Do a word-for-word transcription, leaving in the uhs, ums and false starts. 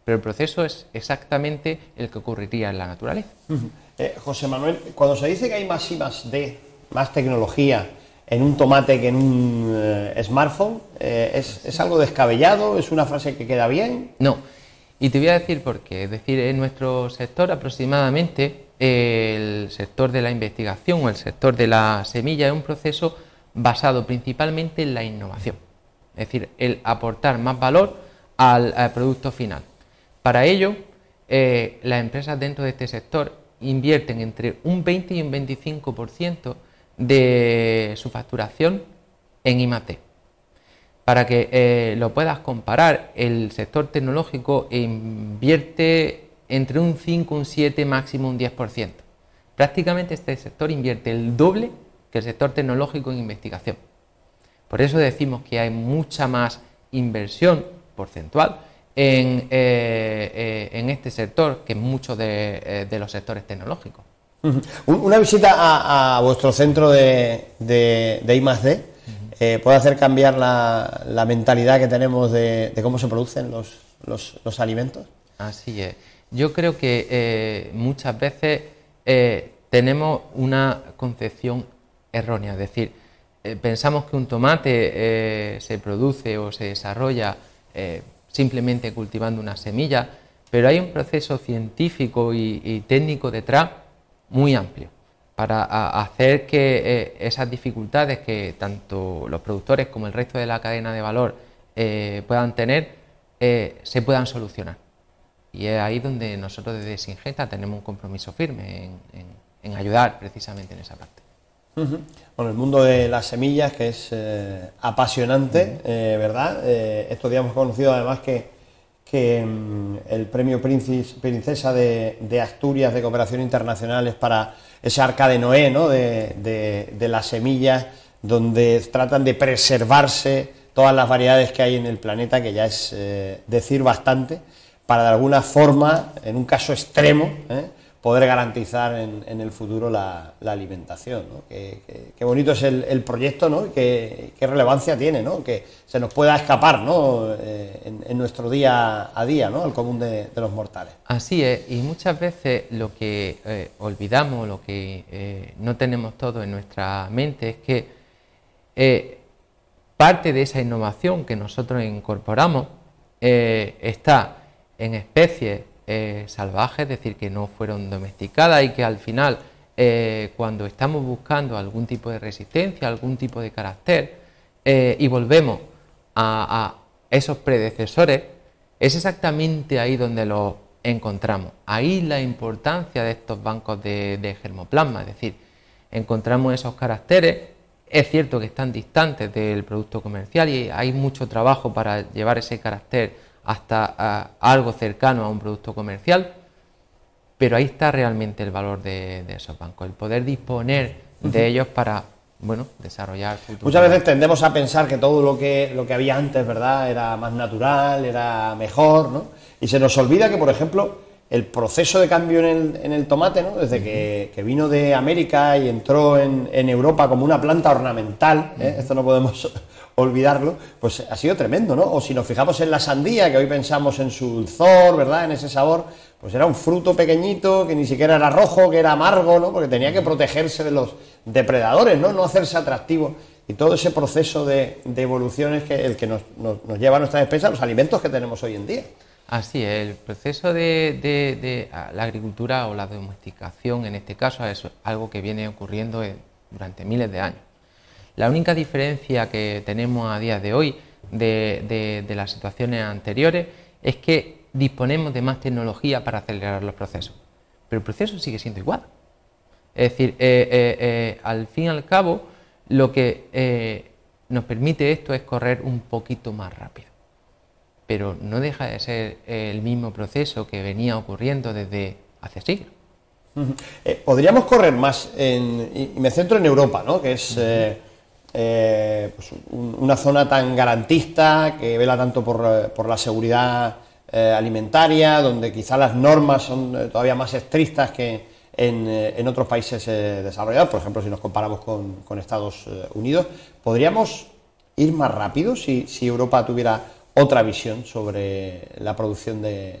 pero el proceso es exactamente el que ocurriría en la naturaleza. Uh-huh. eh, José Manuel, cuando se dice que hay más I más D, más tecnología en un tomate que en un eh, smartphone, eh, ¿es, ¿es algo descabellado? ¿Es una frase que queda bien? No, y te voy a decir por qué. Es decir, en nuestro sector aproximadamente, eh, el sector de la investigación o el sector de la semilla es un proceso basado principalmente en la innovación. Es decir, el aportar más valor al, al producto final. Para ello, eh, las empresas dentro de este sector invierten entre un veinte y un veinticinco por ciento de su facturación en I más D. Para que eh, lo puedas comparar, el sector tecnológico invierte entre un cinco, un siete, máximo un diez por ciento. Prácticamente este sector invierte el doble que el sector tecnológico en investigación. Por eso decimos que hay mucha más inversión porcentual en, eh, eh, en este sector que en muchos de, eh, de los sectores tecnológicos. Una visita a, a vuestro centro de, de, de I más D uh-huh. eh, puede hacer cambiar la, la mentalidad que tenemos de, de cómo se producen los, los, los alimentos. Así es. Yo creo que eh, muchas veces eh, tenemos una concepción errónea, es decir, eh, pensamos que un tomate eh, se produce o se desarrolla eh, simplemente cultivando una semilla, pero hay un proceso científico y, y técnico detrás muy amplio para a, hacer que eh, esas dificultades que tanto los productores como el resto de la cadena de valor eh, puedan tener, eh, se puedan solucionar. Y es ahí donde nosotros desde Syngenta tenemos un compromiso firme en, en, en ayudar precisamente en esa parte. Uh-huh. Bueno, el mundo de las semillas, que es eh, apasionante, uh-huh. eh, ¿verdad? Eh, estos días hemos conocido además que que um, el premio Princes, Princesa de, de Asturias de Cooperación Internacional es para ese arca de Noé, ¿no? de, de, de las semillas, donde tratan de preservarse todas las variedades que hay en el planeta, que ya es eh, decir bastante, para de alguna forma, en un caso extremo, ¿eh? poder garantizar en, en el futuro la, la alimentación, ¿no? Qué, qué, qué bonito es el, el proyecto, ¿no? Y qué, qué relevancia tiene, ¿no? Que se nos pueda escapar, ¿no? Eh, en, en nuestro día a día, ¿no? Al común de, de los mortales. Así es, y muchas veces lo que eh, olvidamos, lo que eh, no tenemos todo en nuestra mente es que eh, parte de esa innovación que nosotros incorporamos eh, está en especies Eh, salvajes, es decir, que no fueron domesticadas y que al final, eh, cuando estamos buscando algún tipo de resistencia, algún tipo de carácter, eh, y volvemos a, a esos predecesores, es exactamente ahí donde los encontramos. Ahí la importancia de estos bancos de, de germoplasma, es decir, encontramos esos caracteres, es cierto que están distantes del producto comercial y hay mucho trabajo para llevar ese carácter hasta uh, algo cercano a un producto comercial, pero ahí está realmente el valor de, de esos bancos, el poder disponer uh-huh. de ellos para, bueno, desarrollar futuros. Muchas veces tendemos a pensar que todo lo que, lo que había antes, ¿verdad?, era más natural, era mejor, ¿no? Y se nos olvida que, por ejemplo, el proceso de cambio en el, en el tomate, ¿no?, desde uh-huh. que, que vino de América y entró en, en Europa como una planta ornamental, ¿eh? Uh-huh. Esto no podemos olvidarlo, pues ha sido tremendo, ¿no? O si nos fijamos en la sandía, que hoy pensamos en su dulzor, ¿verdad?, en ese sabor, pues era un fruto pequeñito que ni siquiera era rojo, que era amargo, ¿no?, porque tenía que protegerse de los depredadores, ¿no?, no hacerse atractivo. Y todo ese proceso de, de evolución es que el que nos, nos, nos lleva a nuestra despensa a los alimentos que tenemos hoy en día. Así es, el proceso de, de, de la agricultura o la domesticación, en este caso, es algo que viene ocurriendo durante miles de años. La única diferencia que tenemos a día de hoy de, de, de las situaciones anteriores es que disponemos de más tecnología para acelerar los procesos, pero el proceso sigue siendo igual. Es decir, eh, eh, eh, al fin y al cabo, lo que eh, nos permite esto es correr un poquito más rápido, pero no deja de ser el mismo proceso que venía ocurriendo desde hace siglos. Uh-huh. Eh, podríamos correr más, en, y me centro en Europa, ¿no?, que es... Eh, Eh, pues un, una zona tan garantista, que vela tanto por, por la seguridad eh, alimentaria, donde quizá las normas son eh, todavía más estrictas que en, eh, en otros países eh, desarrollados, por ejemplo, si nos comparamos con, con Estados Unidos. ¿Podríamos ir más rápido si, si Europa tuviera otra visión sobre la producción de,